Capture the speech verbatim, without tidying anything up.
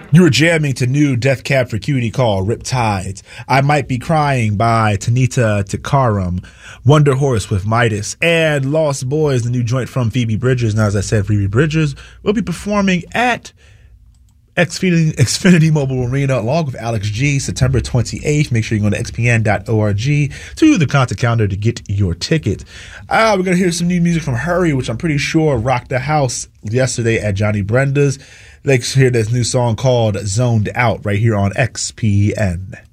You were jamming to new Death Cab for Cutie called Riptides. I Might Be Crying by Tanita Tikaram. Wonder Horse with Midas. And Lost Boys, the new joint from Phoebe Bridgers. Now, as I said, Phoebe Bridgers will be performing at Xfinity, Xfinity Mobile Arena along with Alex G September twenty-eighth. Make sure you go to x p n dot org to the concert calendar to get your ticket. Uh, we're going to hear some new music from Hurry, which I'm pretty sure rocked the house yesterday at Johnny Brenda's. Let's hear this new song called Zoned Out right here on X P N.